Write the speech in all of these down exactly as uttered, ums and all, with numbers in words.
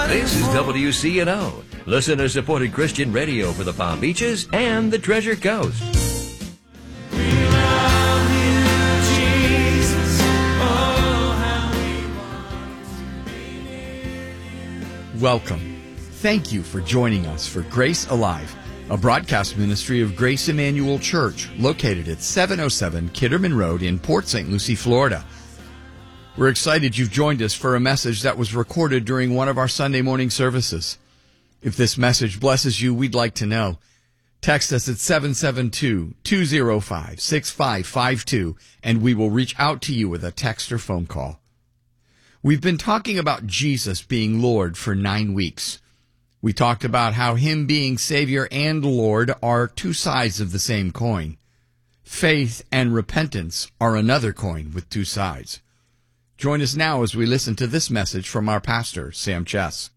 This is W C N O, listener-supported Christian radio for the Palm Beaches and the Treasure Coast. Welcome. Thank you for joining us for Grace Alive, a broadcast ministry of Grace Emmanuel Church located at seven oh seven Kitterman Road in Port Saint Lucie, Florida. We're excited you've joined us for a message that was recorded during one of our Sunday morning services. If this message blesses you, we'd like to know. Text us at seven seven two, two oh five, six five five two, and we will reach out to you with a text or phone call. We've been talking about Jesus being Lord for nine weeks. We talked about how Him being Savior and Lord are two sides of the same coin. Faith and repentance are another coin with two sides. Join us now as we listen to this message from our pastor, Sam Chess.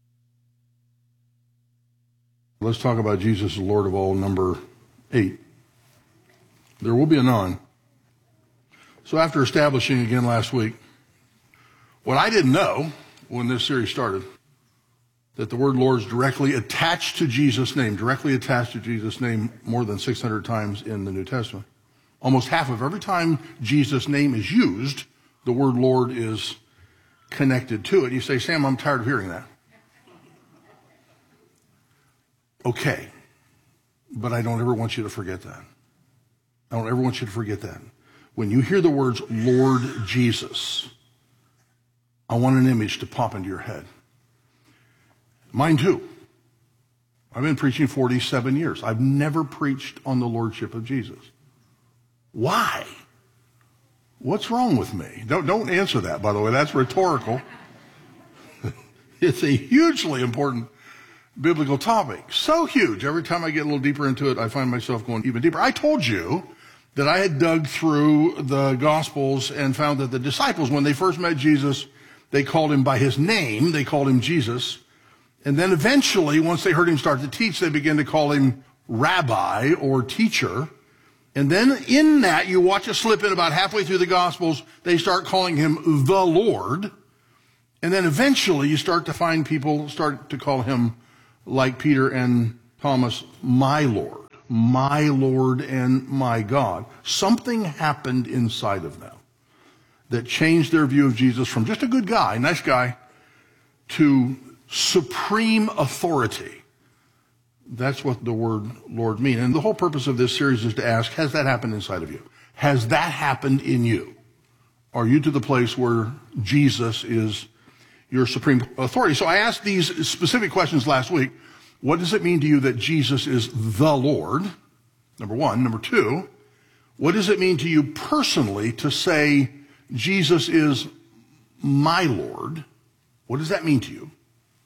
Let's talk about Jesus as Lord of all, number eight. There will be a none. So after establishing again last week, what I didn't know when this series started, that the word Lord is directly attached to Jesus' name, directly attached to Jesus' name more than six hundred times in the New Testament. Almost half of every time Jesus' name is used, the word Lord is connected to it. You say, Sam, I'm tired of hearing that. Okay, but I don't ever want you to forget that. I don't ever want you to forget that. When you hear the words Lord Jesus, I want an image to pop into your head. Mine too. I've been preaching forty-seven years. I've never preached on the Lordship of Jesus. Why? What's wrong with me? Don't, don't answer that, by the way. That's rhetorical. It's a hugely important biblical topic. So huge. Every time I get a little deeper into it, I find myself going even deeper. I told you that I had dug through the Gospels and found that the disciples, when they first met Jesus, they called him by his name. They called him Jesus. And then eventually, once they heard him start to teach, they began to call him rabbi or teacher. And then in that, you watch it slip in about halfway through the Gospels, they start calling him the Lord. And then eventually, you start to find people start to call him, like Peter and Thomas, my Lord, my Lord and my God. Something happened inside of them that changed their view of Jesus from just a good guy, nice guy, to supreme authority. That's what the word Lord means. And the whole purpose of this series is to ask, has that happened inside of you? Has that happened in you? Are you to the place where Jesus is your supreme authority? So I asked these specific questions last week. What does it mean to you that Jesus is the Lord? Number one. Number two, what does it mean to you personally to say Jesus is my Lord? What does that mean to you?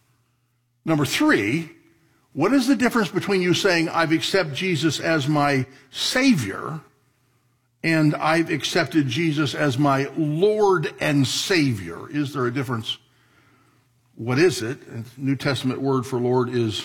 Number three, what is the difference between you saying, I've accepted Jesus as my Savior, and I've accepted Jesus as my Lord and Savior? Is there a difference? What is it? The New Testament word for Lord is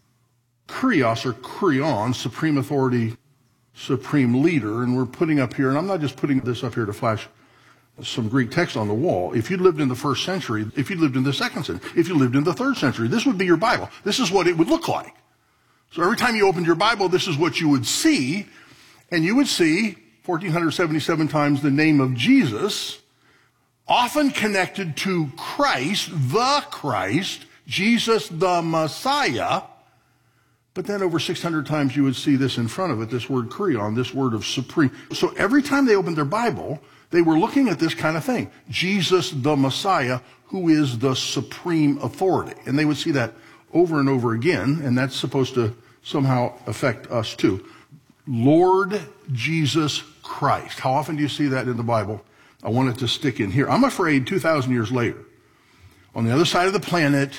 kurios or kurion, supreme authority, supreme leader. And we're putting up here, and I'm not just putting this up here to flash some Greek text on the wall. If you lived in the first century, if you lived in the second century, if you lived in the third century, this would be your Bible. This is what it would look like. So every time you opened your Bible, this is what you would see. And you would see one thousand four hundred seventy-seven times the name of Jesus, often connected to Christ, the Christ, Jesus the Messiah. But then over six hundred times you would see this in front of it, this word kurion, this word of supreme. So every time they opened their Bible, they were looking at this kind of thing. Jesus the Messiah, who is the supreme authority. And they would see that over and over again, and that's supposed to somehow affect us too. Lord Jesus Christ. How often do you see that in the Bible? I want it to stick in here. I'm afraid two thousand years later, on the other side of the planet,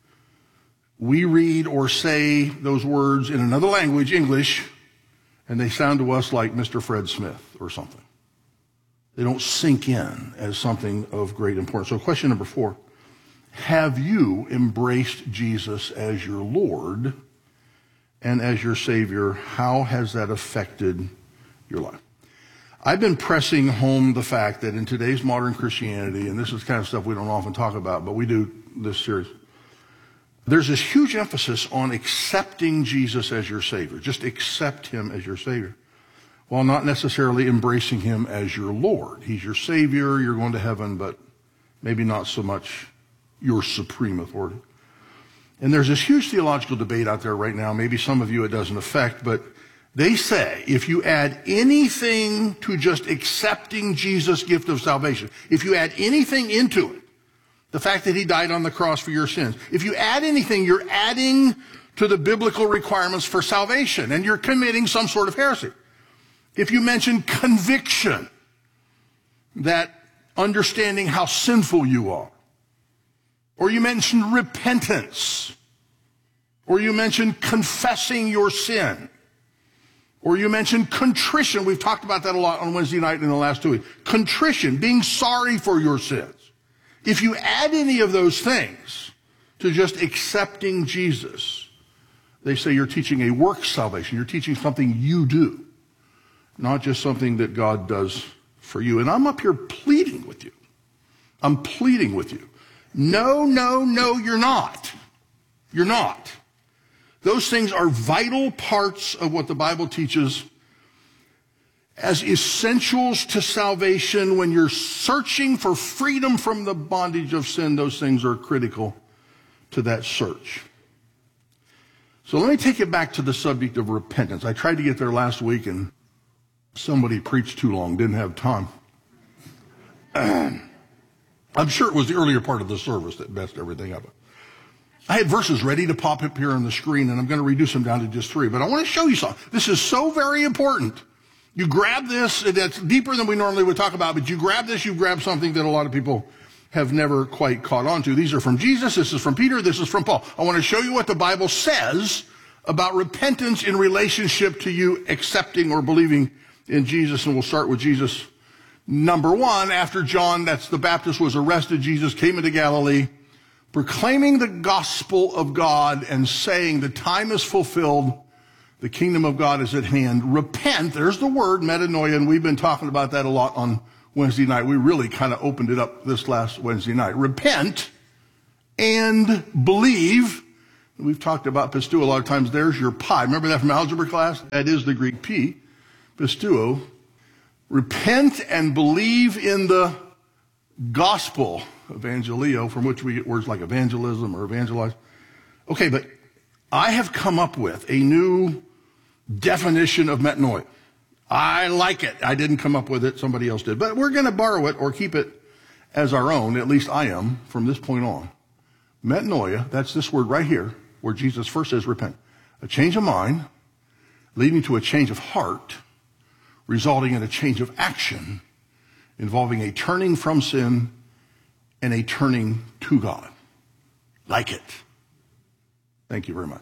we read or say those words in another language, English, and they sound to us like Mister Fred Smith or something. They don't sink in as something of great importance. So question number four, have you embraced Jesus as your Lord and as your Savior? How has that affected your life? I've been pressing home the fact that in today's modern Christianity, and this is the kind of stuff we don't often talk about, but we do this series, There's this huge emphasis on accepting Jesus as your Savior. Just accept him as your Savior, while not necessarily embracing him as your Lord. He's your Savior, you're going to heaven, but maybe not so much your supreme authority. And there's this huge theological debate out there right now. Maybe some of you it doesn't affect, but they say if you add anything to just accepting Jesus' gift of salvation, if you add anything into it, the fact that he died on the cross for your sins, if you add anything, you're adding to the biblical requirements for salvation, and you're committing some sort of heresy. If you mention conviction, that understanding how sinful you are, or you mention repentance, or you mention confessing your sin, or you mention contrition. We've talked about that a lot on Wednesday night in the last two weeks. Contrition, being sorry for your sins. If you add any of those things to just accepting Jesus, they say you're teaching a work salvation. You're teaching something you do, not just something that God does for you. And I'm up here pleading with you. I'm pleading with you. No, no, no, you're not. You're not. Those things are vital parts of what the Bible teaches as essentials to salvation. When you're searching for freedom from the bondage of sin, those things are critical to that search. So let me take it back to the subject of repentance. I tried to get there last week and somebody preached too long, didn't have time. I'm sure it was the earlier part of the service that messed everything up. I had verses ready to pop up here on the screen, and I'm going to reduce them down to just three. But I want to show you something. This is so very important. You grab this, that's deeper than we normally would talk about, but you grab this, you grab something that a lot of people have never quite caught on to. These are from Jesus, this is from Peter, this is from Paul. I want to show you what the Bible says about repentance in relationship to you accepting or believing in Jesus, and we'll start with Jesus. Number one, after John, that's the Baptist, was arrested, Jesus came into Galilee, proclaiming the gospel of God and saying the time is fulfilled, the kingdom of God is at hand. Repent, there's the word, metanoia, and we've been talking about that a lot on Wednesday night. We really kind of opened it up this last Wednesday night. Repent and believe. We've talked about pisteuo a lot of times. There's your pi. Remember that from algebra class? That is the Greek p, pisteuo. Repent and believe in the gospel, evangelio, from which we get words like evangelism or evangelize. Okay, but I have come up with a new definition of metanoia. I like it. I didn't come up with it. Somebody else did. But we're going to borrow it or keep it as our own. At least I am from this point on. Metanoia, that's this word right here, where Jesus first says repent. A change of mind leading to a change of heart, resulting in a change of action, involving a turning from sin and a turning to God. Like it. Thank you very much.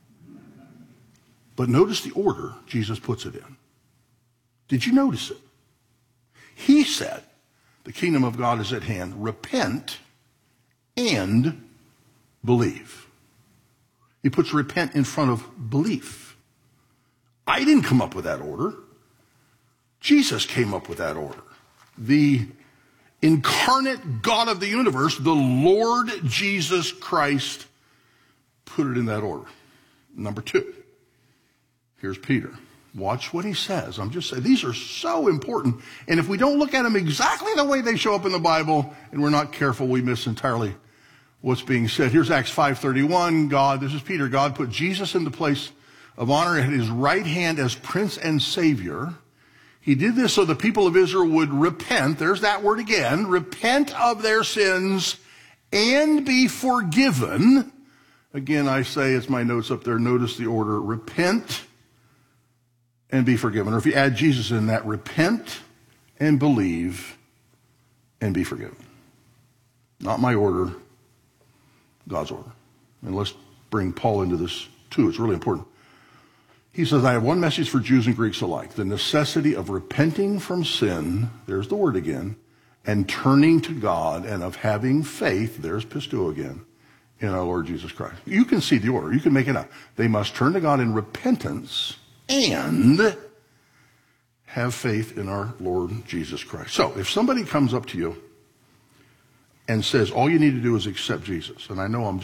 But notice the order Jesus puts it in. Did you notice it? He said, the kingdom of God is at hand. Repent and believe. He puts repent in front of belief. I didn't come up with that order. Jesus came up with that order. The incarnate God of the universe, the Lord Jesus Christ, put it in that order. Number two, here's Peter. Watch what he says. I'm just saying, these are so important. And if we don't look at them exactly the way they show up in the Bible, and we're not careful, we miss entirely what's being said. Here's Acts five thirty-one. God, this is Peter, God put Jesus in the place of honor at his right hand as Prince and Savior. He did this so the people of Israel would repent. There's that word again. Repent of their sins and be forgiven. Again, I say, it's my notes up there. Notice the order. Repent and be forgiven. Or if you add Jesus in that, repent and believe and be forgiven. Not my order, God's order. And let's bring Paul into this too. It's really important. He says, I have one message for Jews and Greeks alike. The necessity of repenting from sin, there's the word again, and turning to God, and of having faith, there's pisteuo again, in our Lord Jesus Christ. You can see the order. You can make it out. They must turn to God in repentance and have faith in our Lord Jesus Christ. So if somebody comes up to you and says, all you need to do is accept Jesus, and I know I'm just,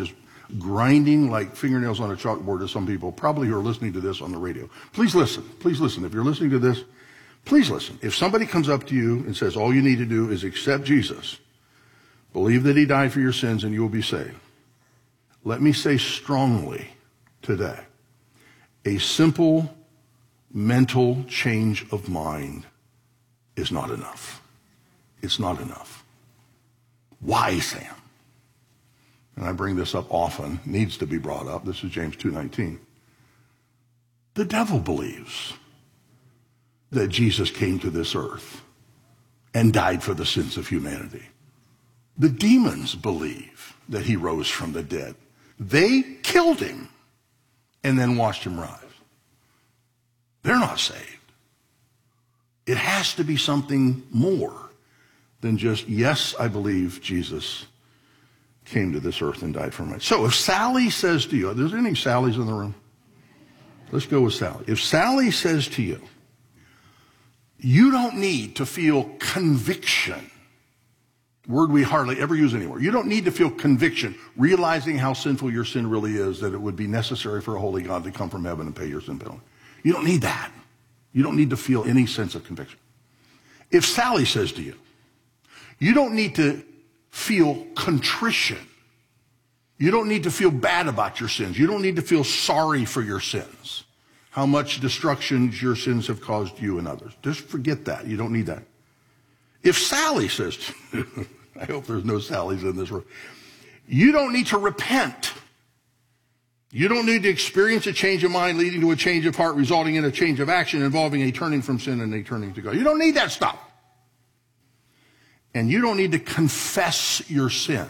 grinding like fingernails on a chalkboard to some people, probably who are listening to this on the radio. Please listen. Please listen. If you're listening to this, please listen. If somebody comes up to you and says, all you need to do is accept Jesus, believe that he died for your sins and you will be saved. Let me say strongly today, a simple mental change of mind is not enough. It's not enough. Why, Sam? And I bring this up often, needs to be brought up. This is James two nineteen. The devil believes that Jesus came to this earth and died for the sins of humanity. The demons believe that he rose from the dead. They killed him and then watched him rise. They're not saved. It has to be something more than just, yes, I believe Jesus came to this earth and died for me. So if Sally says to you, are there any Sallys in the room? Let's go with Sally. If Sally says to you, you don't need to feel conviction, word we hardly ever use anymore. You don't need to feel conviction, realizing how sinful your sin really is, that it would be necessary for a holy God to come from heaven and pay your sin penalty. You don't need that. You don't need to feel any sense of conviction. If Sally says to you, you don't need to feel contrition. You don't need to feel bad about your sins. You don't need to feel sorry for your sins, how much destruction your sins have caused you and others. Just forget that. You don't need that. If Sally says, I hope there's no Sallys in this room, you don't need to repent. You don't need to experience a change of mind leading to a change of heart, resulting in a change of action involving a turning from sin and a turning to God. You don't need that stuff. And you don't need to confess your sin.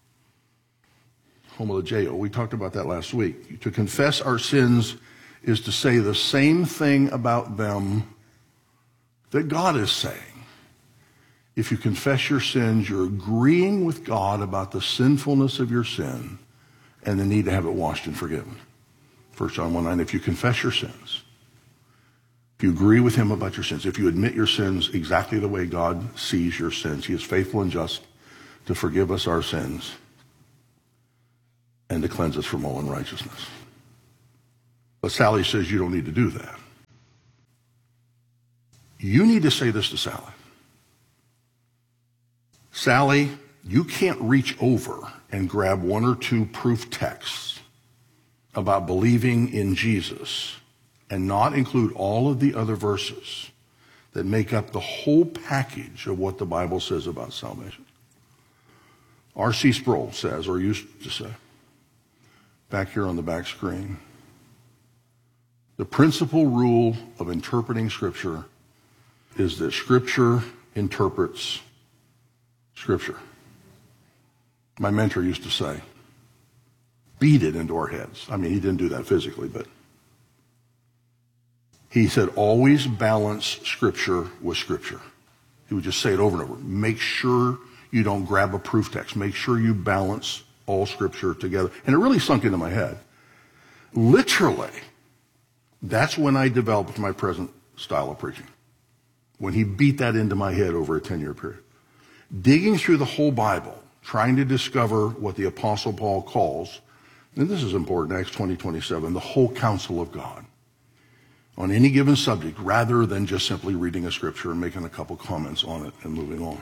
Homologeo, we talked about that last week. To confess our sins is to say the same thing about them that God is saying. If you confess your sins, you're agreeing with God about the sinfulness of your sin and the need to have it washed and forgiven. First John one nine, if you confess your sins, if you agree with him about your sins, if you admit your sins exactly the way God sees your sins, he is faithful and just to forgive us our sins and to cleanse us from all unrighteousness. But Sally says you don't need to do that. You need to say this to Sally. Sally, you can't reach over and grab one or two proof texts about believing in Jesus and not include all of the other verses that make up the whole package of what the Bible says about salvation. R C Sproul says, or used to say, back here on the back screen, the principal rule of interpreting Scripture is that Scripture interprets Scripture. My mentor used to say, beat it into our heads. I mean, he didn't do that physically, but he said, always balance Scripture with Scripture. He would just say it over and over. Make sure you don't grab a proof text. Make sure you balance all Scripture together. And it really sunk into my head. Literally, that's when I developed my present style of preaching. When he beat that into my head over a ten-year period. Digging through the whole Bible, trying to discover what the Apostle Paul calls, and this is important, Acts twenty twenty-seven, the whole counsel of God on any given subject, rather than just simply reading a scripture and making a couple comments on it and moving on.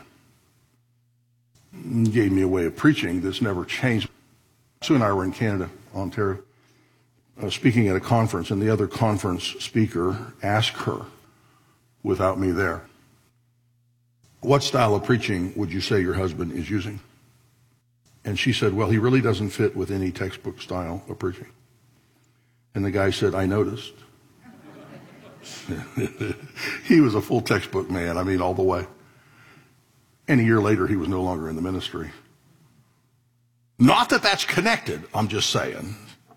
It gave me a way of preaching that's never changed. Sue and I were in Canada, Ontario, uh, speaking at a conference, and the other conference speaker asked her, without me there, what style of preaching would you say your husband is using? And she said, well, he really doesn't fit with any textbook style of preaching. And the guy said, I noticed. He was a full textbook man, I mean, all the way. And a year later, he was no longer in the ministry. Not that that's connected, I'm just saying.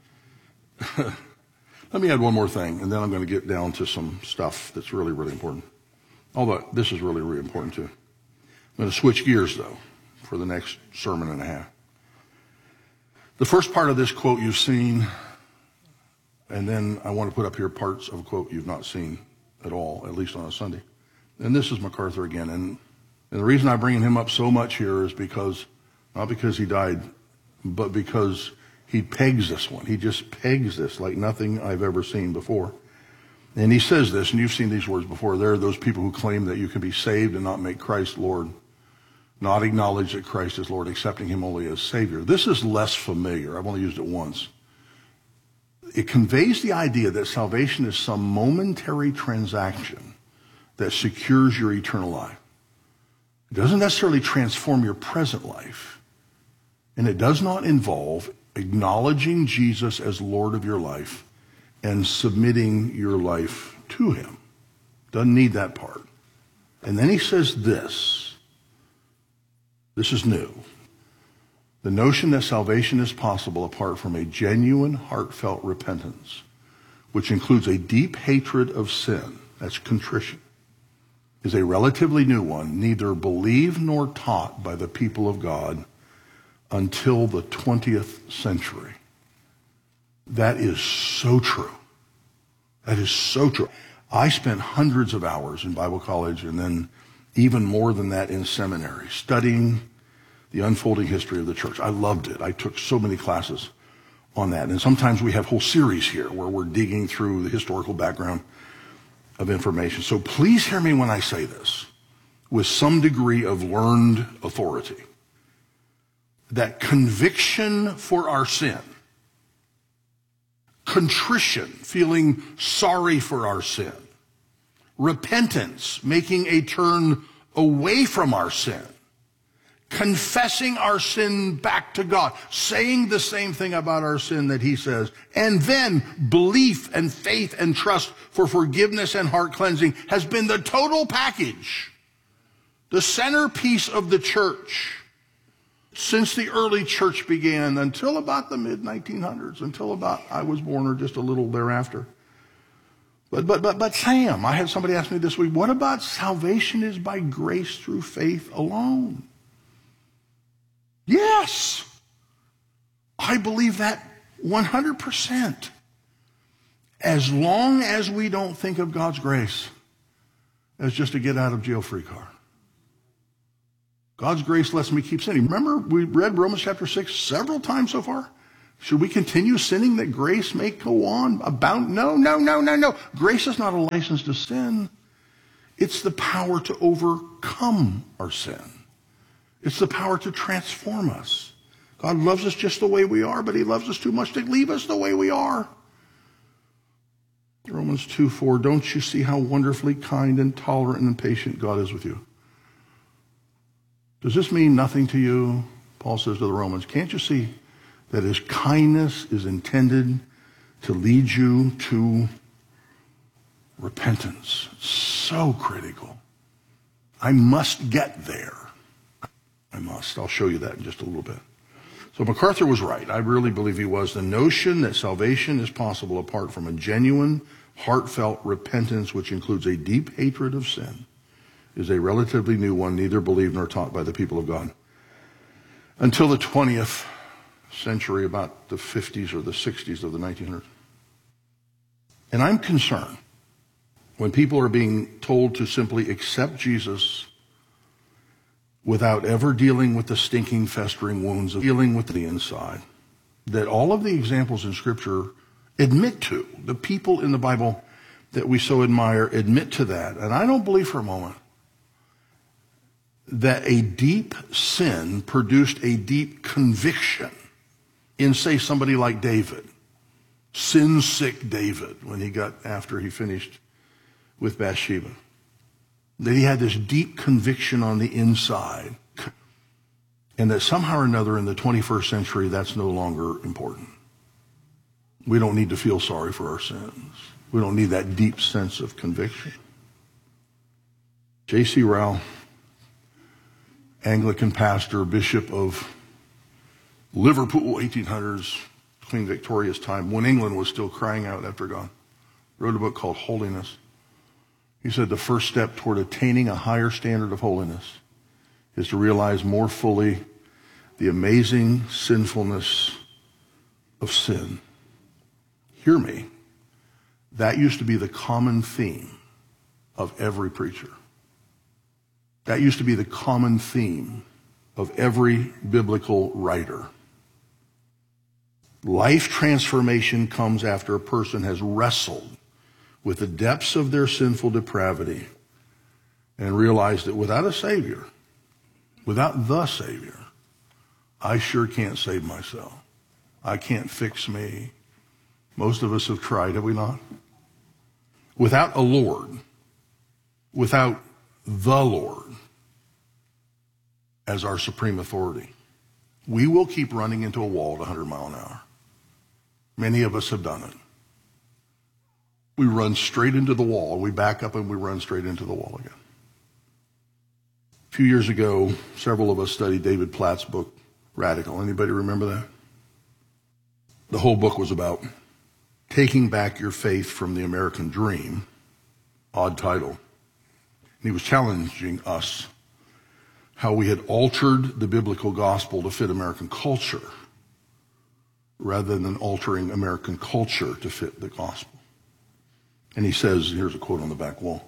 Let me add one more thing, and then I'm going to get down to some stuff that's really, really important. Although this is really, really important too. I'm going to switch gears, though, for the next sermon and a half. The first part of this quote you've seen, and then I want to put up here parts of a quote you've not seen at all, at least on a Sunday. And this is MacArthur again. And, and the reason I'm bringing him up so much here is because, not because he died, but because He pegs this one. He just pegs this like nothing I've ever seen before. And he says this, and you've seen these words before. There are those people who claim that you can be saved and not make Christ Lord, not acknowledge that Christ is Lord, accepting him only as Savior. This is less familiar. I've only used it once. It conveys the idea that salvation is some momentary transaction that secures your eternal life. It doesn't necessarily transform your present life, and it does not involve acknowledging Jesus as Lord of your life and submitting your life to him. Doesn't need that part. And then he says this. This is new. The notion that salvation is possible apart from a genuine, heartfelt repentance, which includes a deep hatred of sin, that's contrition, is a relatively new one, neither believed nor taught by the people of God until the twentieth century. That is so true. That is so true. I spent hundreds of hours in Bible college and then even more than that in seminary studying the unfolding history of the church. I loved it. I took so many classes on that. And sometimes we have whole series here where we're digging through the historical background of information. So please hear me when I say this with some degree of learned authority. That conviction for our sin, contrition, feeling sorry for our sin, repentance, making a turn away from our sin, confessing our sin back to God, saying the same thing about our sin that he says, and then belief and faith and trust for forgiveness and heart cleansing has been the total package, the centerpiece of the church since the early church began until about the mid nineteen hundreds, until about I was born or just a little thereafter. But, but, but, but Sam, I had somebody ask me this week, what about salvation is by grace through faith alone? Yes, I believe that one hundred percent. As long as we don't think of God's grace as just a get out of jail free card. God's grace lets me keep sinning. Remember, we read Romans chapter six several times so far. Should we continue sinning that grace may go on abound? No, no, no, no, no. Grace is not a license to sin. It's the power to overcome our sin. It's the power to transform us. God loves us just the way we are, but he loves us too much to leave us the way we are. Romans two four, don't you see how wonderfully kind and tolerant and patient God is with you? Does this mean nothing to you? Paul says to the Romans, can't you see that his kindness is intended to lead you to repentance? It's so critical. I must get there. I must. I'll show you that in just a little bit. So MacArthur was right. I really believe he was. The notion that salvation is possible apart from a genuine, heartfelt repentance, which includes a deep hatred of sin, is a relatively new one, neither believed nor taught by the people of God. Until the twentieth century, about the fifties or the sixties of the nineteen hundreds. And I'm concerned when people are being told to simply accept Jesus without ever dealing with the stinking, festering wounds of dealing with the inside, that all of the examples in Scripture admit to. The people in the Bible that we so admire admit to that. And I don't believe for a moment that a deep sin produced a deep conviction in, say, somebody like David, sin-sick David, when he got after he finished with Bathsheba. That he had this deep conviction on the inside, and that somehow or another in the twenty-first century, that's no longer important. We don't need to feel sorry for our sins. We don't need that deep sense of conviction. J C Rowell, Anglican pastor, bishop of Liverpool, eighteen hundreds, Queen Victoria's time, when England was still crying out after God, wrote a book called Holiness. He said the first step toward attaining a higher standard of holiness is to realize more fully the amazing sinfulness of sin. Hear me. That used to be the common theme of every preacher. That used to be the common theme of every biblical writer. Life transformation comes after a person has wrestled with the depths of their sinful depravity and realized that without a Savior, without the Savior, I sure can't save myself. I can't fix me. Most of us have tried, have we not? Without a Lord, without the Lord as our supreme authority, we will keep running into a wall at one hundred miles an hour. Many of us have done it. We run straight into the wall. We back up and we run straight into the wall again. A few years ago, several of us studied David Platt's book, Radical. Anybody remember that? The whole book was about taking back your faith from the American dream. Odd title. And he was challenging us how we had altered the biblical gospel to fit American culture rather than altering American culture to fit the gospel. And he says, here's a quote on the back wall,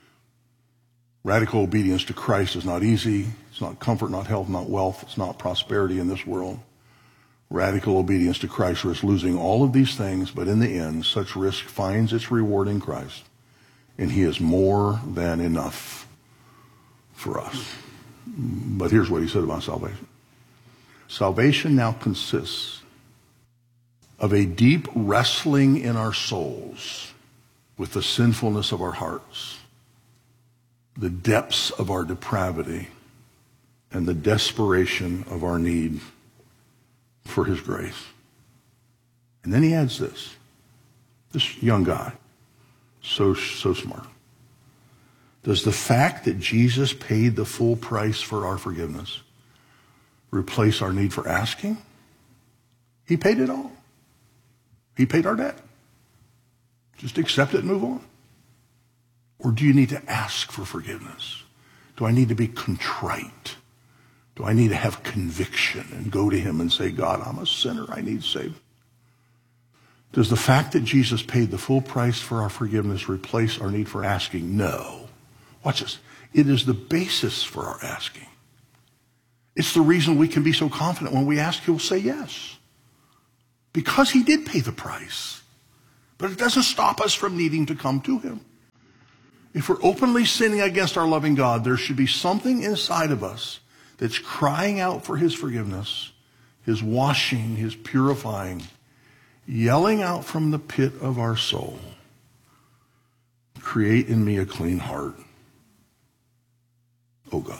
radical obedience to Christ is not easy. It's not comfort, not health, not wealth. It's not prosperity in this world. Radical obedience to Christ risks losing all of these things, but in the end, such risk finds its reward in Christ, and he is more than enough for us. But here's what he said about salvation. Salvation now consists of a deep wrestling in our souls with the sinfulness of our hearts, the depths of our depravity, and the desperation of our need for his grace. And then he adds this. This young guy, so, so smart. Does the fact that Jesus paid the full price for our forgiveness replace our need for asking? He paid it all. He paid our debt. Just accept it and move on. Or do you need to ask for forgiveness? Do I need to be contrite? Do I need to have conviction and go to him and say, God, I'm a sinner. I need saving. Does the fact that Jesus paid the full price for our forgiveness replace our need for asking? No. Watch this. It is the basis for our asking. It's the reason we can be so confident when we ask, he'll say yes. Because he did pay the price. But it doesn't stop us from needing to come to him. If we're openly sinning against our loving God, there should be something inside of us that's crying out for his forgiveness, his washing, his purifying, yelling out from the pit of our soul, create in me a clean heart, oh God.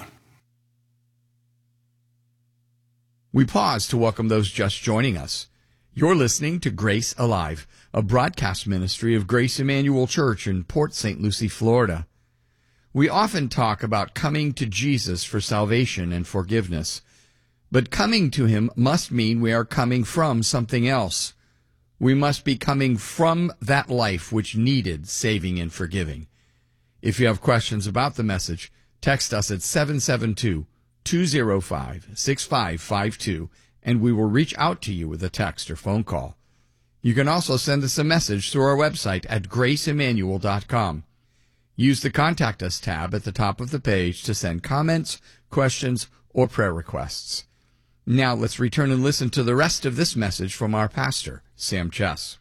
We pause to welcome those just joining us. You're listening to Grace Alive, a broadcast ministry of Grace Emmanuel Church in Port Saint Lucie, Florida. We often talk about coming to Jesus for salvation and forgiveness, but coming to him must mean we are coming from something else. We must be coming from that life which needed saving and forgiving. If you have questions about the message, text us at seven seven two, two zero five, six five five two, and we will reach out to you with a text or phone call. You can also send us a message through our website at grace emmanuel dot com. Use the Contact Us tab at the top of the page to send comments, questions, or prayer requests. Now let's return and listen to the rest of this message from our pastor, Sam Chess.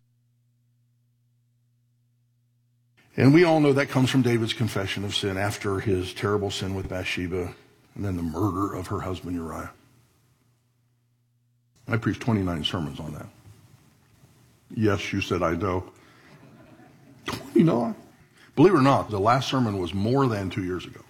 And we all know that comes from David's confession of sin after his terrible sin with Bathsheba and then the murder of her husband Uriah. I preached twenty-nine sermons on that. Yes, you said I know. twenty-nine. Believe it or not, the last sermon was more than two years ago.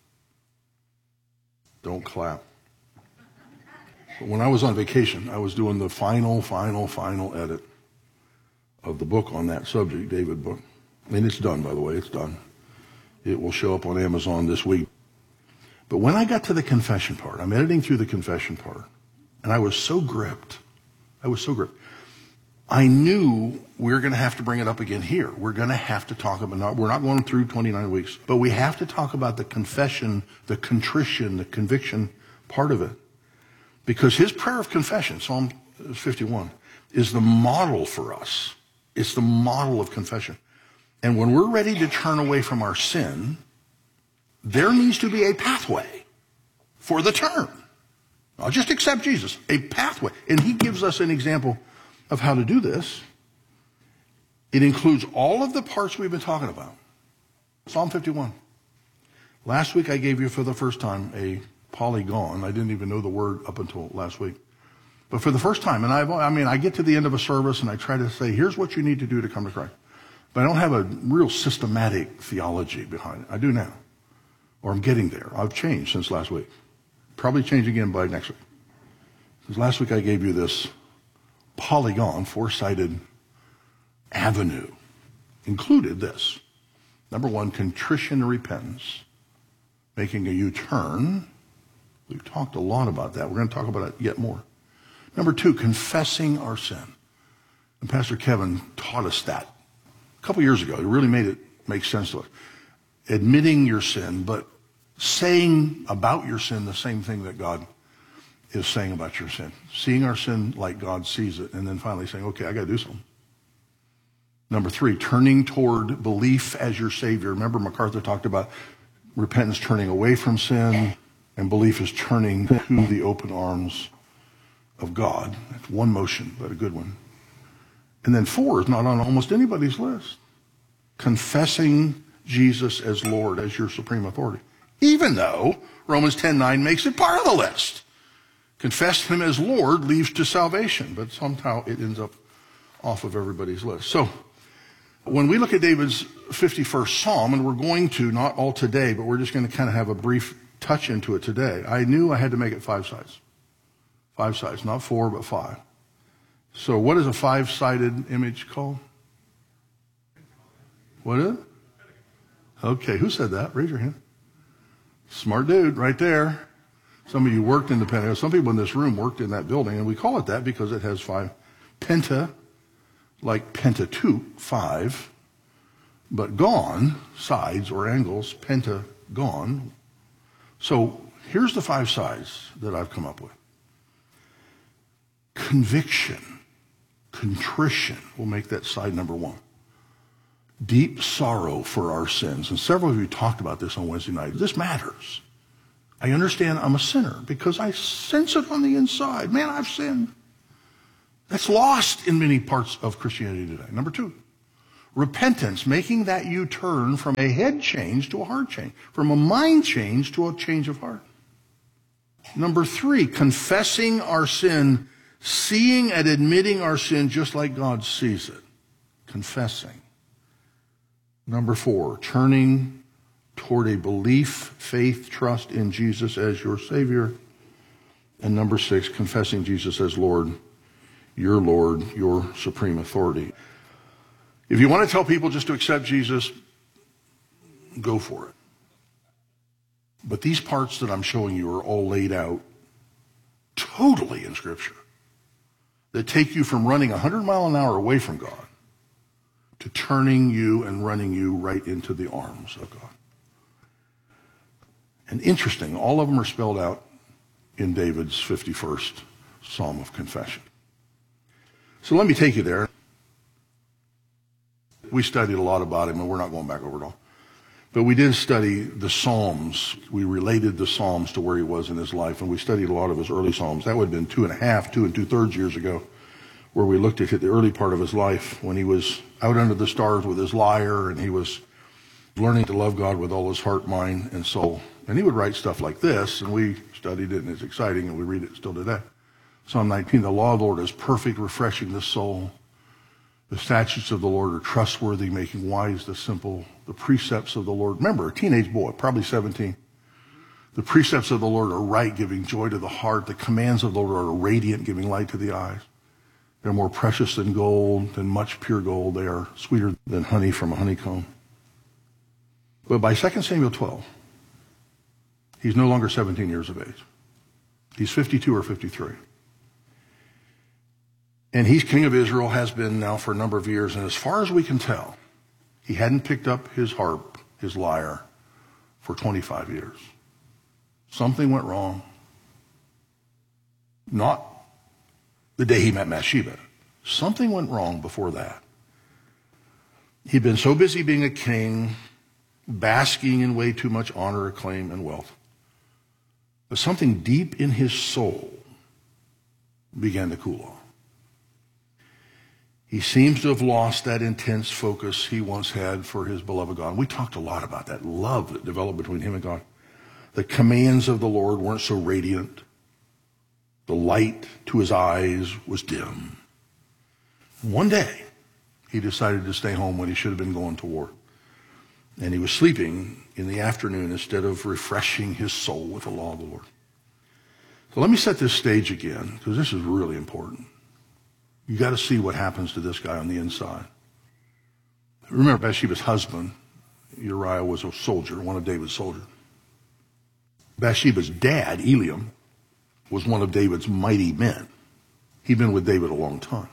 Don't clap. But when I was on vacation, I was doing the final, final, final edit of the book on that subject, David book. And it's done, by the way, it's done. It will show up on Amazon this week. But when I got to the confession part, I'm editing through the confession part, and I was so gripped. I was so gripped. I knew we were going to have to bring it up again here. We're going to have to talk about, not, we're not going through twenty-nine weeks, but we have to talk about the confession, the contrition, the conviction part of it. Because his prayer of confession, Psalm fifty-one, is the model for us. It's the model of confession. And when we're ready to turn away from our sin, there needs to be a pathway for the turn. I'll just accept Jesus, a pathway. And he gives us an example of how to do this. It includes all of the parts we've been talking about. Psalm fifty-one. Last week I gave you for the first time a polygon. I didn't even know the word up until last week. But for the first time, and I've, I mean, I get to the end of a service and I try to say, here's what you need to do to come to Christ. But I don't have a real systematic theology behind it. I do now. Or I'm getting there. I've changed since last week. Probably change again by next week. Because last week I gave you this polygon, four-sided avenue. Included this. Number one, contrition and repentance. Making a U-turn. We've talked a lot about that. We're going to talk about it yet more. Number two, confessing our sin. And Pastor Kevin taught us that a couple years ago. He really made it make sense to us. Admitting your sin, but saying about your sin the same thing that God is saying about your sin. Seeing our sin like God sees it, and then finally saying, okay, I got to do something. Number three, turning toward belief as your Savior. Remember, MacArthur talked about repentance turning away from sin, and belief is turning to the open arms of God. That's one motion, but a good one. And then four is not on almost anybody's list. Confessing Jesus as Lord, as your supreme authority. Even though Romans ten nine makes it part of the list. Confess him as Lord leads to salvation, but somehow it ends up off of everybody's list. So, when we look at David's fifty-first Psalm, and we're going to, not all today, but we're just going to kind of have a brief touch into it today, I knew I had to make it five sides. Five sides, not four, but five. So what is a five-sided image called? What is it? Okay, who said that? Raise your hand. Smart dude, right there. Some of you worked in the Pentagon. Some people in this room worked in that building, and we call it that because it has five. Penta, like Pentateuch, five, but gon, sides or angles, pentagon. So here's the five sides that I've come up with. Conviction, contrition, we'll make that side number one. Deep sorrow for our sins. And several of you talked about this on Wednesday night. This matters. I understand I'm a sinner because I sense it on the inside. Man, I've sinned. That's lost in many parts of Christianity today. Number two, repentance, making that U-turn from a head change to a heart change, from a mind change to a change of heart. Number three, confessing our sin, seeing and admitting our sin just like God sees it. Confessing. Number four, turning toward a belief, faith, trust in Jesus as your Savior. And number six, confessing Jesus as Lord, your Lord, your supreme authority. If you want to tell people just to accept Jesus, go for it. But these parts that I'm showing you are all laid out totally in Scripture that take you from running one hundred mile an hour away from God to turning you and running you right into the arms of God. And interesting, all of them are spelled out in David's fifty-first Psalm of Confession. So let me take you there. We studied a lot about him, and we're not going back over it all. But we did study the Psalms. We related the Psalms to where he was in his life, and we studied a lot of his early Psalms. That would have been two and a half, two and two-thirds years ago, where we looked at the early part of his life when he was out under the stars with his lyre, and he was learning to love God with all his heart, mind, and soul. And he would write stuff like this, and we studied it, and it's exciting, and we read it still today. Psalm nineteen, the law of the Lord is perfect, refreshing the soul. The statutes of the Lord are trustworthy, making wise the simple. The precepts of the Lord, remember, a teenage boy, probably seventeen. The precepts of the Lord are right, giving joy to the heart. The commands of the Lord are radiant, giving light to the eyes. They're more precious than gold, than much pure gold. They are sweeter than honey from a honeycomb. But by Second Samuel twelve, he's no longer seventeen years of age. He's fifty-two or fifty-three. And he's king of Israel, has been now for a number of years. And as far as we can tell, he hadn't picked up his harp, his lyre, for twenty-five years. Something went wrong. Not the day he met Bathsheba. Something went wrong before that. He'd been so busy being a king, basking in way too much honor, acclaim, and wealth. But something deep in his soul began to cool off. He seems to have lost that intense focus he once had for his beloved God. We talked a lot about that love that developed between him and God. The commands of the Lord weren't so radiant. The light to his eyes was dim. One day, he decided to stay home when he should have been going to war. And he was sleeping in the afternoon instead of refreshing his soul with the law of the Lord. So let me set this stage again, because this is really important. You got to see what happens to this guy on the inside. Remember, Bathsheba's husband, Uriah, was a soldier, one of David's soldiers. Bathsheba's dad, Eliam, was one of David's mighty men. He'd been with David a long time.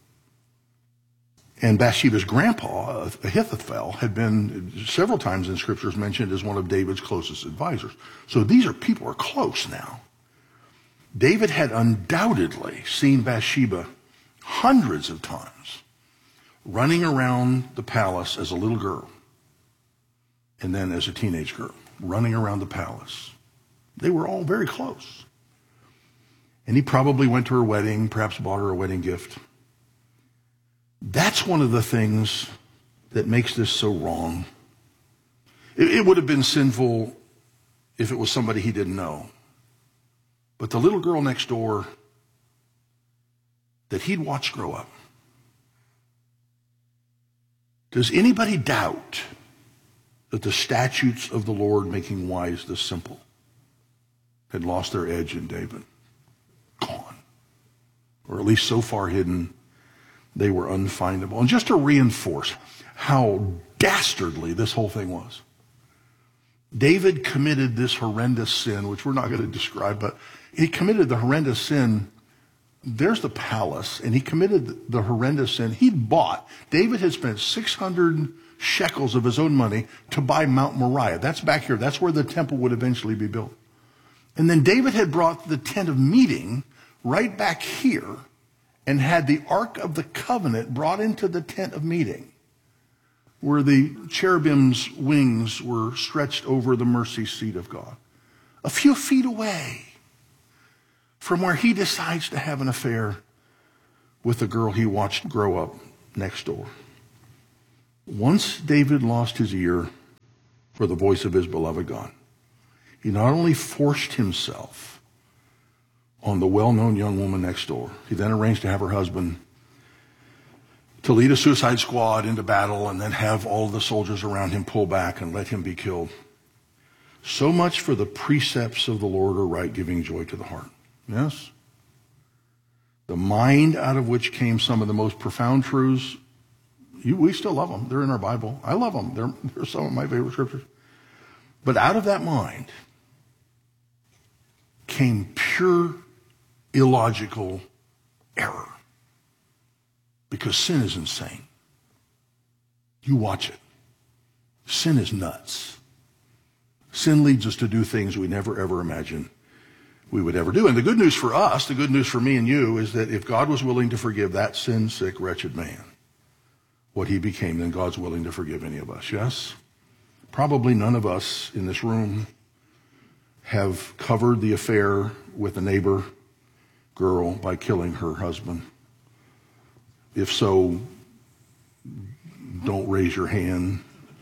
And Bathsheba's grandpa, Ahithophel, had been several times in scriptures mentioned as one of David's closest advisors. So these are people who are close now. David had undoubtedly seen Bathsheba hundreds of times running around the palace as a little girl and then as a teenage girl, running around the palace. They were all very close. And he probably went to her wedding, perhaps bought her a wedding gift. That's one of the things that makes this so wrong. It, it would have been sinful if it was somebody he didn't know. But the little girl next door that he'd watched grow up. Does anybody doubt that the statutes of the Lord making wise the simple had lost their edge in David? Gone. Or at least so far hidden, they were unfindable. And just to reinforce how dastardly this whole thing was, David committed this horrendous sin, which we're not going to describe, but he committed the horrendous sin. There's the palace, and he committed the horrendous sin. He'd bought, David had spent six hundred shekels of his own money to buy Mount Moriah. That's back here. That's where the temple would eventually be built. And then David had brought the tent of meeting right back here and had the Ark of the Covenant brought into the tent of meeting, where the cherubim's wings were stretched over the mercy seat of God, a few feet away from where he decides to have an affair with the girl he watched grow up next door. Once David lost his ear for the voice of his beloved God, he not only forced himself on the well-known young woman next door, he then arranged to have her husband to lead a suicide squad into battle and then have all of the soldiers around him pull back and let him be killed. So much for the precepts of the Lord are right, giving joy to the heart. Yes? The mind out of which came some of the most profound truths. You, we still love them. They're in our Bible. I love them. They're, they're some of my favorite scriptures. But out of that mind came pure illogical error. Because sin is insane. You watch it. Sin is nuts. Sin leads us to do things we never ever imagined we would ever do. And the good news for us, the good news for me and you, is that if God was willing to forgive that sin-sick, wretched man, what he became, then God's willing to forgive any of us, yes? Probably none of us in this room have covered the affair with a neighbor girl by killing her husband. If so, don't raise your hand.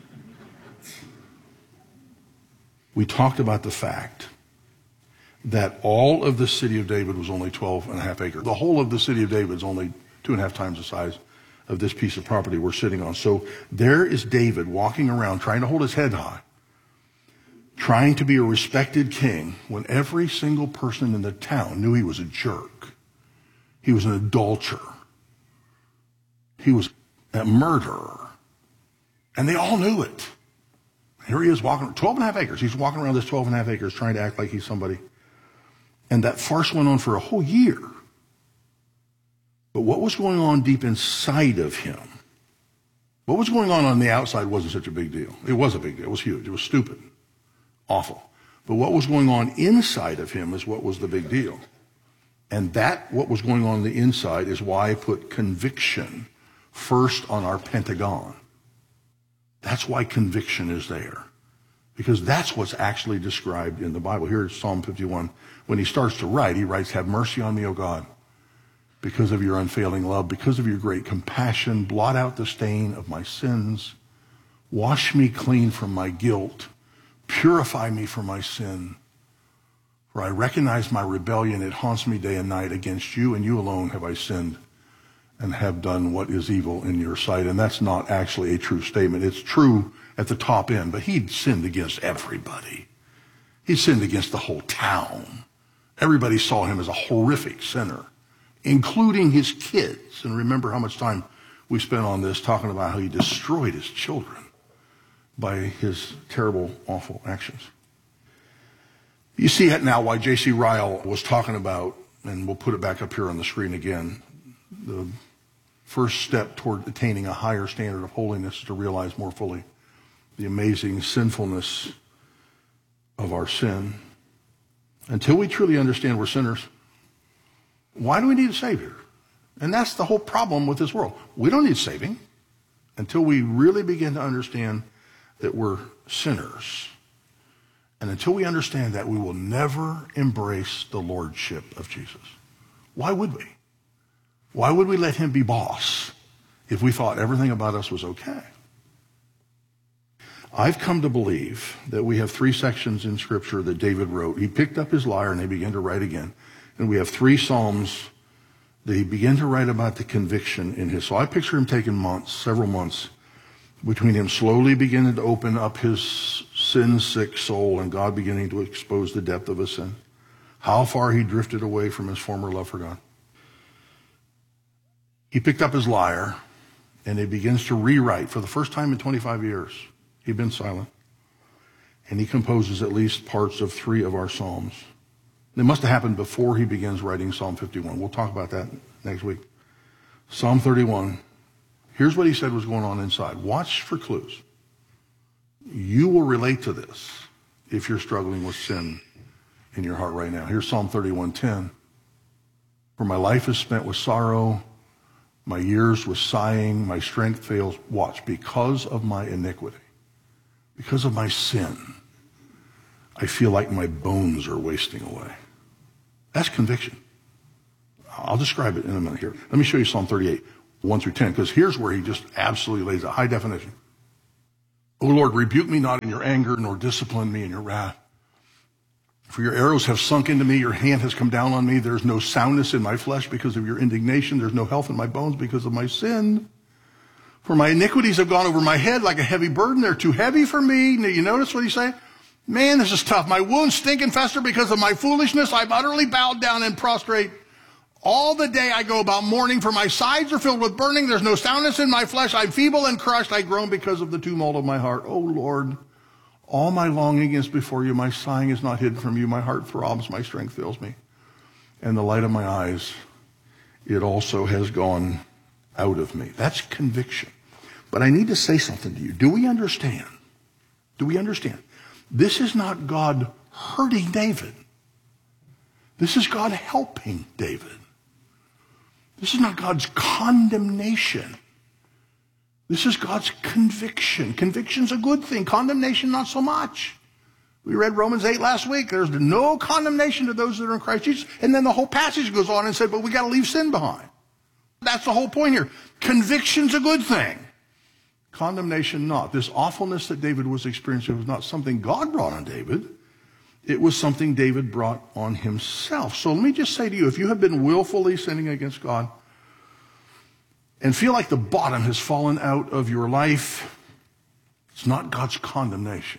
We talked about the fact that all of the city of David was only twelve and a half acres. The whole of the city of David is only two and a half times the size of this piece of property we're sitting on. So there is David walking around trying to hold his head high, trying to be a respected king, when every single person in the town knew he was a jerk. He was an adulterer. He was a murderer. And they all knew it. Here he is walking, twelve and a half acres. He's walking around this twelve and a half acres trying to act like he's somebody. And that farce went on for a whole year. But what was going on deep inside of him, what was going on on the outside wasn't such a big deal. It was a big deal. It was huge. It was stupid. Awful. But what was going on inside of him is what was the big deal. And that, what was going on on the inside, is why I put conviction first on our pentagon. That's why conviction is there. Because that's what's actually described in the Bible. Here's Psalm fifty-one. When he starts to write, he writes, "Have mercy on me, O God, because of your unfailing love, because of your great compassion. Blot out the stain of my sins. Wash me clean from my guilt. Purify me from my sin. For I recognize my rebellion. It haunts me day and night. Against you and you alone have I sinned and have done what is evil in your sight. And that's not actually a true statement. It's true at the top end, but he'd sinned against everybody. He sinned against the whole town. Everybody saw him as a horrific sinner, including his kids. And remember how much time we spent on this talking about how he destroyed his children by his terrible, awful actions. You see it now why J C Ryle was talking about, and we'll put it back up here on the screen again, the first step toward attaining a higher standard of holiness is to realize more fully the amazing sinfulness of our sin. Until we truly understand we're sinners, why do we need a Savior? And that's the whole problem with this world. We don't need saving until we really begin to understand that we're sinners. And until we understand that, we will never embrace the lordship of Jesus. Why would we? Why would we let him be boss if we thought everything about us was okay? I've come to believe that we have three sections in Scripture that David wrote. He picked up his lyre and he began to write again. And we have three Psalms that he began to write about the conviction in his. So I picture him taking months, several months, between him slowly beginning to open up his sin-sick soul and God beginning to expose the depth of his sin. How far he drifted away from his former love for God. He picked up his lyre and he begins to rewrite for the first time in twenty-five years. He'd been silent. And he composes at least parts of three of our Psalms. It must have happened before he begins writing Psalm fifty-one. We'll talk about that next week. Psalm thirty-one. Here's what he said was going on inside. Watch for clues. You will relate to this if you're struggling with sin in your heart right now. Here's Psalm thirty-one ten. For my life is spent with sorrow, my years with sighing, my strength fails. Watch, because of my iniquity. Because of my sin, I feel like my bones are wasting away. That's conviction. I'll describe it in a minute here. Let me show you Psalm thirty-eight, one through ten, because here's where he just absolutely lays a high definition. O Lord, rebuke me not in your anger, nor discipline me in your wrath. For your arrows have sunk into me, your hand has come down on me. There's no soundness in my flesh because of your indignation. There's no health in my bones because of my sin. For my iniquities have gone over my head like a heavy burden. They're too heavy for me. Now, you notice what he's saying? Man, this is tough. My wounds stink and fester because of my foolishness. I'm utterly bowed down and prostrate. All the day I go about mourning, for my sides are filled with burning. There's no soundness in my flesh. I'm feeble and crushed. I groan because of the tumult of my heart. Oh, Lord, all my longing is before you. My sighing is not hidden from you. My heart throbs. My strength fails me. And the light of my eyes, it also has gone out of me. That's conviction. But I need to say something to you. Do we understand? Do we understand? This is not God hurting David. This is God helping David. This is not God's condemnation. This is God's conviction. Conviction's a good thing. Condemnation, not so much. We read Romans eight last week. There's no condemnation to those that are in Christ Jesus. And then the whole passage goes on and said, but we got to leave sin behind. That's the whole point here. Conviction's a good thing. Condemnation not. This awfulness that David was experiencing was not something God brought on David. It was something David brought on himself. So let me just say to you, if you have been willfully sinning against God and feel like the bottom has fallen out of your life, it's not God's condemnation.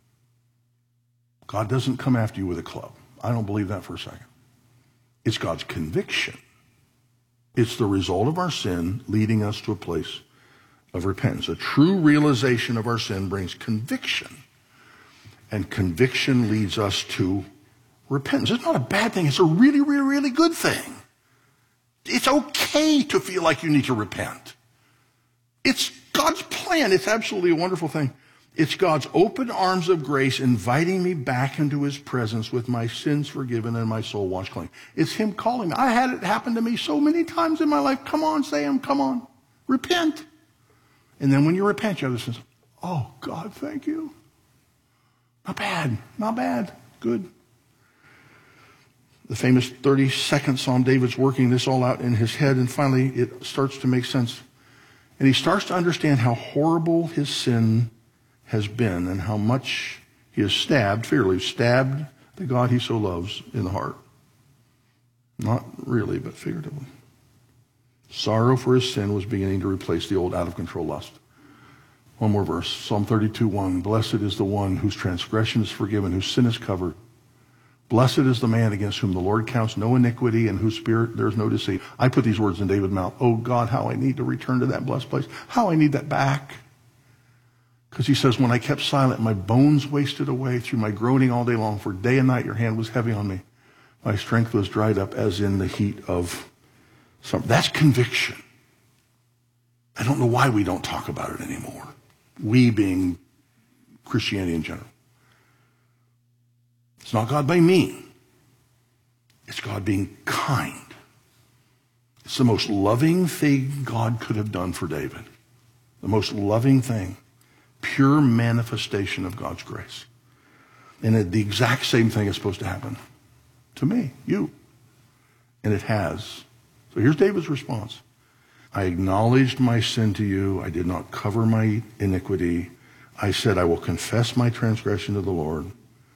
God doesn't come after you with a club. I don't believe that for a second. It's God's conviction. It's the result of our sin leading us to a place of repentance. A true realization of our sin brings conviction. And conviction leads us to repentance. It's not a bad thing. It's a really, really, really good thing. It's okay to feel like you need to repent. It's God's plan. It's absolutely a wonderful thing. It's God's open arms of grace inviting me back into his presence with my sins forgiven and my soul washed clean. It's him calling me. I had it happen to me so many times in my life. Come on, Sam, come on. Repent. And then when you repent, you have this sense, oh, God, thank you. Not bad, not bad, good. The famous thirty-second Psalm, David's working this all out in his head, and finally it starts to make sense. And he starts to understand how horrible his sin has been and how much he has stabbed, figuratively stabbed the God he so loves in the heart. Not really, but figuratively. Sorrow for his sin was beginning to replace the old out-of-control lust. One more verse, Psalm thirty-two, one. Blessed is the one whose transgression is forgiven, whose sin is covered. Blessed is the man against whom the Lord counts no iniquity and whose spirit there is no deceit. I put these words in David's mouth. Oh God, how I need to return to that blessed place. How I need that back. Because he says, when I kept silent, my bones wasted away through my groaning all day long. For day and night your hand was heavy on me. My strength was dried up as in the heat of summer. That's conviction. I don't know why we don't talk about it anymore. We being Christianity in general. It's not God being mean. It's God being kind. It's the most loving thing God could have done for David. The most loving thing. Pure manifestation of God's grace. And it, the exact same thing is supposed to happen to me, you. And it has. So here's David's response. I acknowledged my sin to you. I did not cover my iniquity. I said, I will confess my transgression to the Lord.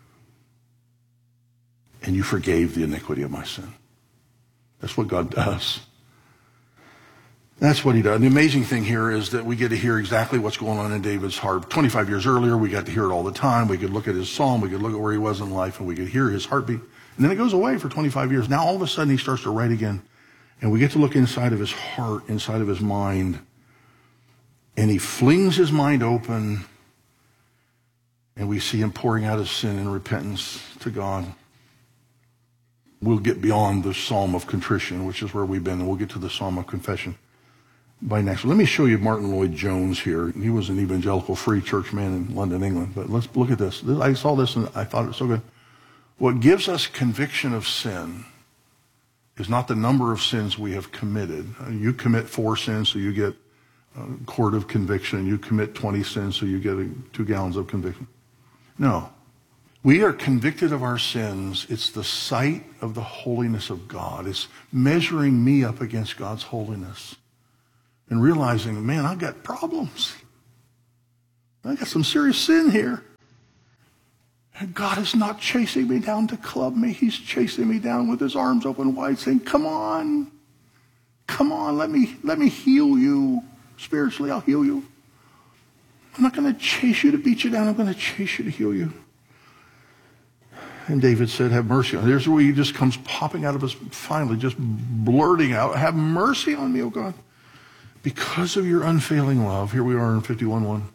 And you forgave the iniquity of my sin. That's what God does. That's what he does. And the amazing thing here is that we get to hear exactly what's going on in David's heart. twenty-five years earlier, we got to hear it all the time. We could look at his psalm. We could look at where he was in life, and we could hear his heartbeat. And then it goes away for twenty-five years. Now all of a sudden he starts to write again. And we get to look inside of his heart, inside of his mind. And he flings his mind open. And we see him pouring out his sin in repentance to God. We'll get beyond the Psalm of Contrition, which is where we've been, and we'll get to the Psalm of Confession by next. Let me show you Martin Lloyd-Jones here. He was an evangelical free church man in London, England. But let's look at this. I saw this and I thought it was so good. What gives us conviction of sin is not the number of sins we have committed. You commit four sins, so you get a quart of conviction. You commit twenty sins, so you get a, two gallons of conviction. No. We are convicted of our sins. It's the sight of the holiness of God. It's measuring me up against God's holiness and realizing, man, I've got problems. I got some serious sin here. And God is not chasing me down to club me. He's chasing me down with his arms open wide saying, come on, come on, let me, let me heal you. Spiritually, I'll heal you. I'm not going to chase you to beat you down. I'm going to chase you to heal you. And David said, have mercy on me. There's where he just comes popping out of his, finally just blurting out, have mercy on me, O God. Because of your unfailing love, here we are in fifty-one one.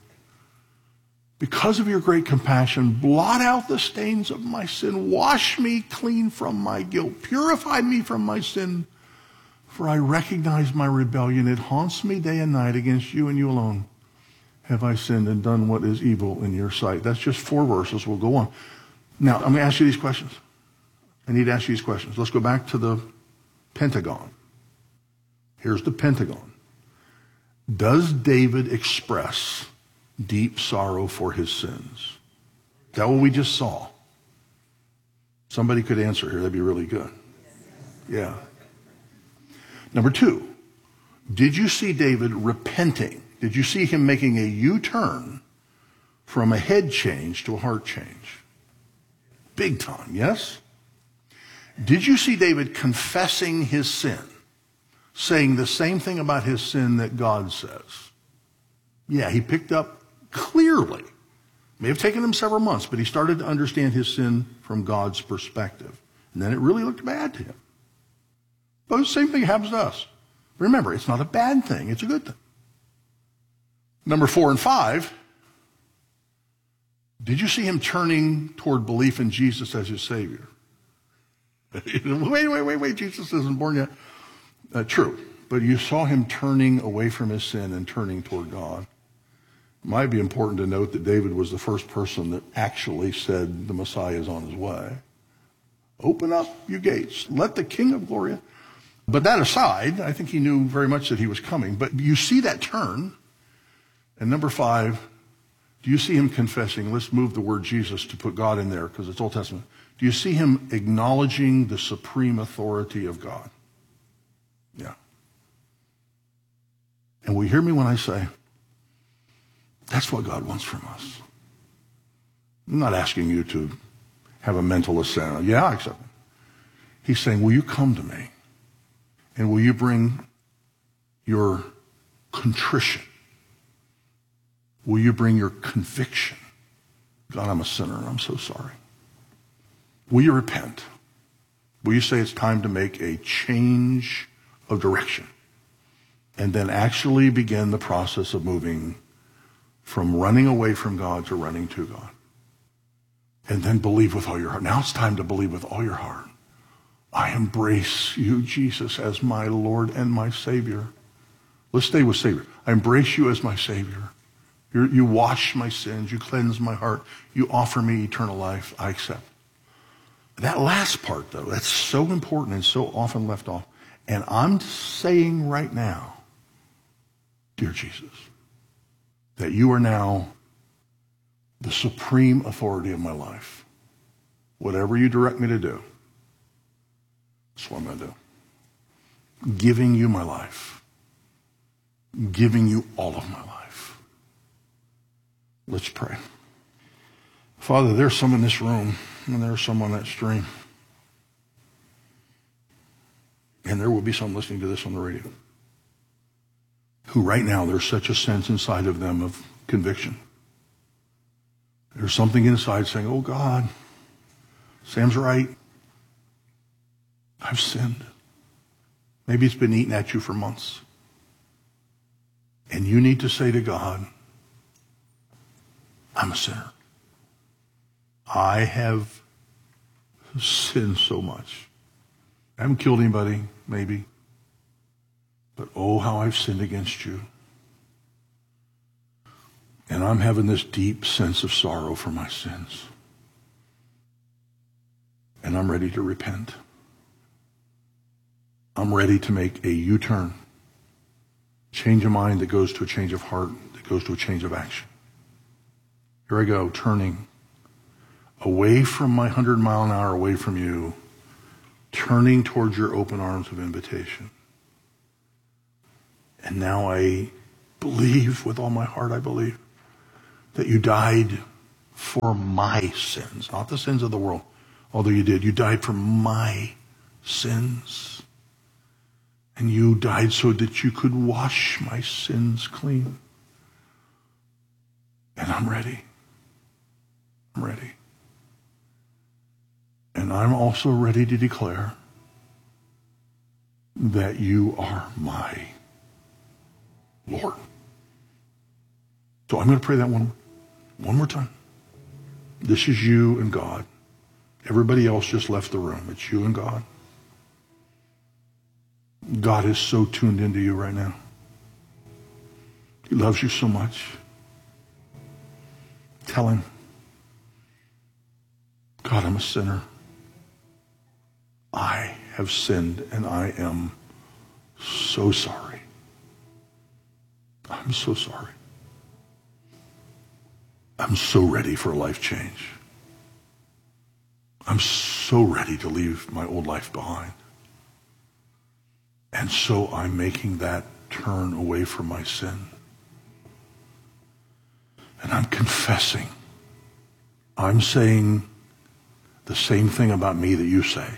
Because of your great compassion, blot out the stains of my sin. Wash me clean from my guilt. Purify me from my sin. For I recognize my rebellion. It haunts me day and night. Against you and you alone have I sinned and done what is evil in your sight. That's just four verses. We'll go on. Now, I'm going to ask you these questions. I need to ask you these questions. Let's go back to the Pentagon. Here's the Pentagon. Does David express deep sorrow for his sins? Is that what we just saw? Somebody could answer here. That'd be really good. Yeah. Number two, did you see David repenting? Did you see him making a U-turn from a head change to a heart change? Big time, yes? Did you see David confessing his sin? Saying the same thing about his sin that God says? Yeah, he picked up clearly. May have taken him several months, but he started to understand his sin from God's perspective. And then it really looked bad to him. But the same thing happens to us. Remember, it's not a bad thing, it's a good thing. Number four and five, did you see him turning toward belief in Jesus as his Savior? wait, wait, wait, wait, Jesus isn't born yet. Uh, true, but you saw him turning away from his sin and turning toward God. It might be important to note that David was the first person that actually said the Messiah is on his way. Open up you gates. Let the King of Glory in. But that aside, I think he knew very much that he was coming. But you see that turn. And number five, do you see him confessing? Let's move the word Jesus to put God in there because it's Old Testament. Do you see him acknowledging the supreme authority of God? Yeah. And will you hear me when I say, that's what God wants from us. I'm not asking you to have a mental assent. Yeah, I accept it. He's saying, will you come to me? And will you bring your contrition? Will you bring your conviction? God, I'm a sinner and I'm so sorry. Will you repent? Will you say it's time to make a change of direction? And then actually begin the process of moving from running away from God to running to God. And then believe with all your heart. Now it's time to believe with all your heart. I embrace you, Jesus, as my Lord and my Savior. Let's stay with Savior. I embrace you as my Savior. You're, you wash my sins. You cleanse my heart. You offer me eternal life. I accept. That last part, though, that's so important and so often left off. And I'm saying right now, dear Jesus, that you are now the supreme authority of my life. Whatever you direct me to do, that's what I'm going to do. Giving you my life. Giving you all of my life. Let's pray. Father, there's some in this room, and there's some on that stream. And there will be some listening to this on the radio, who right now there's such a sense inside of them of conviction. There's something inside saying, oh God, Sam's right. I've sinned. Maybe it's been eating at you for months. And you need to say to God, I'm a sinner. I have sinned so much. I haven't killed anybody, maybe. But oh, how I've sinned against you. And I'm having this deep sense of sorrow for my sins. And I'm ready to repent. I'm ready to make a U-turn. Change of mind that goes to a change of heart, that goes to a change of action. Here I go, turning away from my hundred mile an hour away from you, turning towards your open arms of invitation. And now I believe with all my heart, I believe, that you died for my sins, not the sins of the world, although you did. You died for my sins. And you died so that you could wash my sins clean. And I'm ready. I'm ready. And I'm also ready to declare that you are my Lord. So I'm going to pray that one, one more time. This is you and God. Everybody else just left the room. It's you and God. God is so tuned into you right now. He loves you so much. Tell him, God, I'm a sinner. I have sinned and I am so sorry. I'm so sorry. I'm so ready for a life change. I'm so ready to leave my old life behind. And so I'm making that turn away from my sin. And I'm confessing. I'm saying the same thing about me that you say.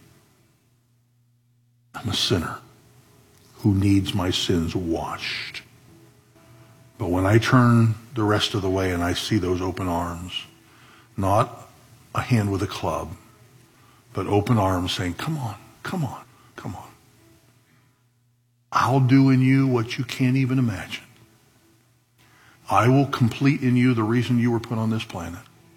I'm a sinner who needs my sins washed. But when I turn the rest of the way and I see those open arms, not a hand with a club, but open arms saying, come on, come on, come on. I'll do in you what you can't even imagine. I will complete in you the reason you were put on this planet.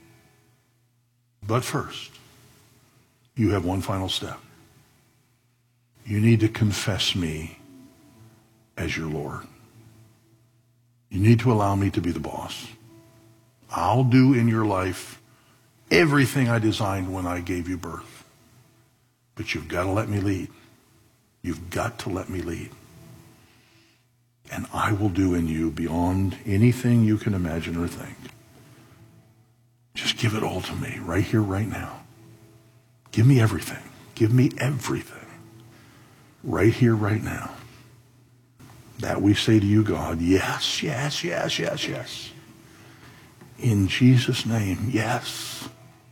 But first, you have one final step. You need to confess me as your Lord. You need to allow me to be the boss. I'll do in your life everything I designed when I gave you birth. But you've got to let me lead. You've got to let me lead. And I will do in you beyond anything you can imagine or think. Just give it all to me right here, right now. Give me everything. Give me everything. Right here, right now. That we say to you, God, yes, yes, yes, yes, yes. In Jesus' name, yes.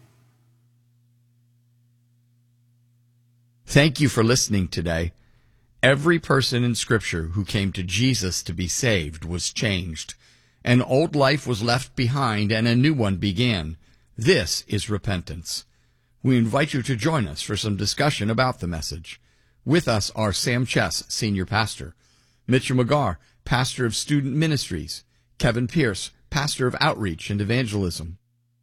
Thank you for listening today. Every person in Scripture who came to Jesus to be saved was changed. An old life was left behind and a new one began. This is repentance. We invite you to join us for some discussion about the message. With us are Sam Chess, Senior Pastor, Mitchell McGarr, Pastor of Student Ministries, Kevin Pierce, Pastor of Outreach and Evangelism.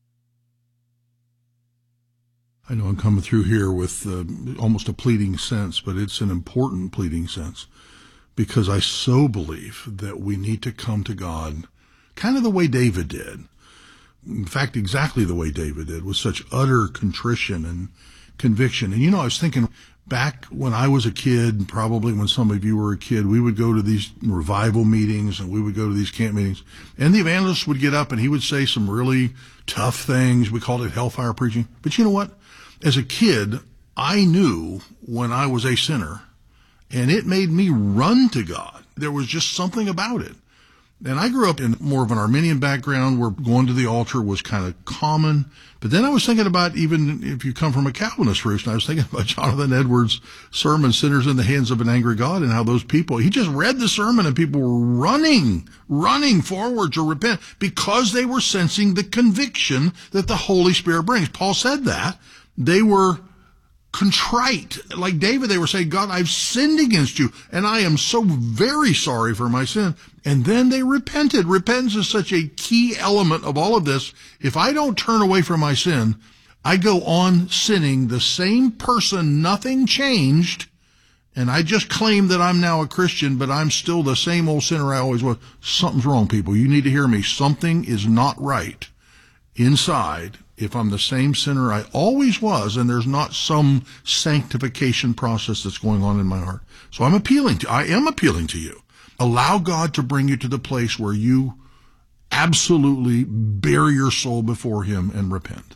I know I'm coming through here with uh, almost a pleading sense, but it's an important pleading sense, because I so believe that we need to come to God kind of the way David did. In fact, exactly the way David did, with such utter contrition and conviction. And you know, I was thinking back when I was a kid, probably when some of you were a kid, we would go to these revival meetings and we would go to these camp meetings, and the evangelist would get up and he would say some really tough things. We called it hellfire preaching. But you know what? As a kid, I knew when I was a sinner, and it made me run to God. There was just something about it. And I grew up in more of an Arminian background where going to the altar was kind of common. But then I was thinking about, even if you come from a Calvinist roost, and I was thinking about Jonathan Edwards' sermon, Sinners in the Hands of an Angry God, and how those people, he just read the sermon and people were running, running forward to repent because they were sensing the conviction that the Holy Spirit brings. Paul said that. They were contrite. Like David, they were saying, God, I've sinned against you, and I am so very sorry for my sin. And then they repented. Repentance is such a key element of all of this. If I don't turn away from my sin, I go on sinning the same person, nothing changed, and I just claim that I'm now a Christian, but I'm still the same old sinner I always was. Something's wrong, people. You need to hear me. Something is not right inside if I'm the same sinner I always was, and there's not some sanctification process that's going on in my heart. So I'm appealing to, I am appealing to you. Allow God to bring you to the place where you absolutely bare your soul before Him and repent.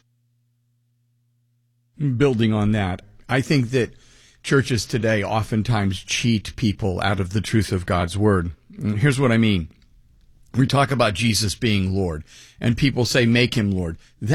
Building on that, I think that churches today oftentimes cheat people out of the truth of God's Word. Here's what I mean. We talk about Jesus being Lord, and people say, make Him Lord.